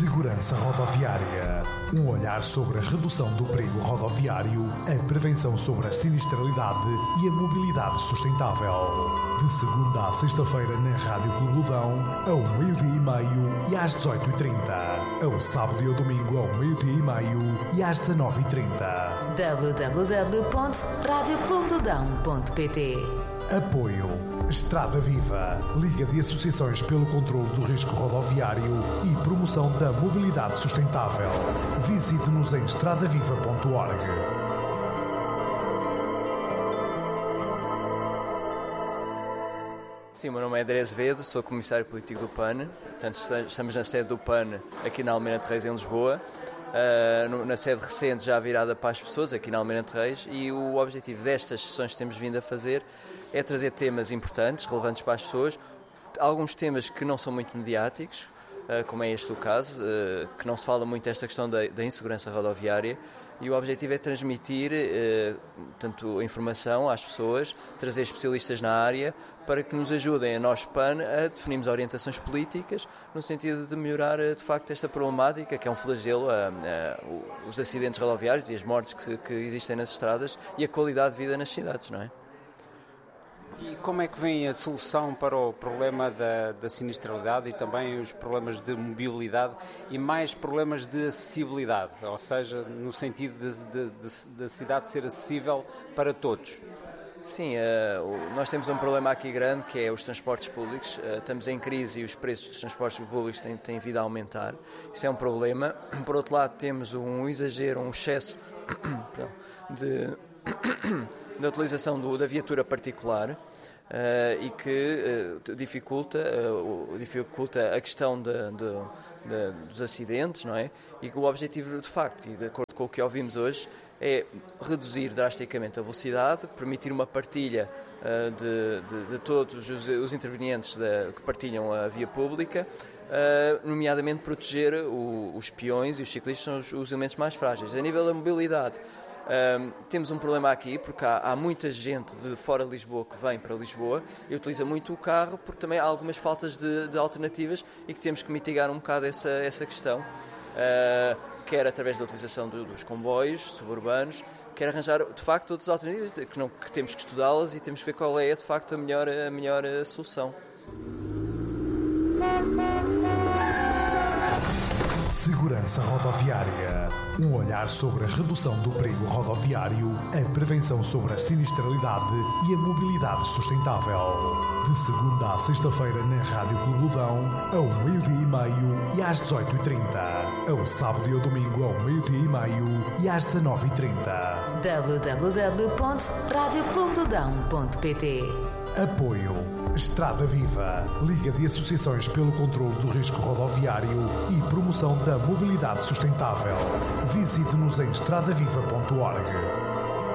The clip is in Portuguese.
Segurança Rodoviária. Um olhar sobre a redução do perigo rodoviário, a prevenção sobre a sinistralidade e a mobilidade sustentável. De segunda à sexta-feira na Rádio Clubedão, ao 12h30 e às 18h30. Ao sábado e ao domingo ao 12h30 e às 19h30. www.radioclubedão.pt. Apoio Estrada Viva, Liga de Associações pelo Controlo do Risco Rodoviário e Promoção da Mobilidade Sustentável. Visite-nos em estradaviva.org. Sim, o meu nome é André Azevedo, sou comissário político do PAN. Portanto, estamos na sede do PAN aqui na Almirante Reis, em Lisboa. Na sede recente, já virada para as pessoas, aqui na Almirante Reis, e o objetivo destas sessões que temos vindo a fazer é trazer temas importantes, relevantes para as pessoas, alguns temas que não são muito mediáticos, como é este o caso, que não se fala muito desta questão da insegurança rodoviária, e o objetivo é transmitir portanto, informação às pessoas, trazer especialistas na área para que nos ajudem a nós, PAN, a definirmos orientações políticas no sentido de melhorar de facto esta problemática, que é um flagelo, os acidentes rodoviários e as mortes que existem nas estradas e a qualidade de vida nas cidades, não é? E como é que vem a solução para o problema da sinistralidade e também os problemas de mobilidade e mais problemas de acessibilidade, ou seja, no sentido da cidade ser acessível para todos? Sim, nós temos um problema aqui grande, que é os transportes públicos. Estamos em crise e os preços dos transportes públicos têm vindo a aumentar. Isso é um problema. Por outro lado, temos um exagero, um excesso da utilização da viatura particular e que dificulta a questão dos acidentes, não é? E que o objetivo, de facto, e de acordo com o que ouvimos hoje, é reduzir drasticamente a velocidade, permitir uma partilha de todos os intervenientes que partilham a via pública, nomeadamente proteger os peões e os ciclistas, são os elementos mais frágeis. A nível da mobilidade, temos um problema aqui, porque há muita gente de fora de Lisboa que vem para Lisboa e utiliza muito o carro, porque também há algumas faltas de alternativas e que temos que mitigar um bocado essa questão. Quer através da utilização dos comboios suburbanos, quer arranjar de facto outras alternativas que temos que estudá-las e temos que ver qual é de facto a melhor solução. Segurança Rodoviária. Um olhar sobre a redução do perigo rodoviário, a prevenção sobre a sinistralidade e a mobilidade sustentável. De segunda à sexta-feira na Rádio Clubedão, ao 12h30 e às 18h30. Ao sábado e ao domingo ao 12h30 e às 19h30. www.radioclubedão.pt. Apoio Estrada Viva, Liga de Associações pelo Controlo do Risco Rodoviário e Promoção da Mobilidade Sustentável. Visite-nos em estradaviva.org.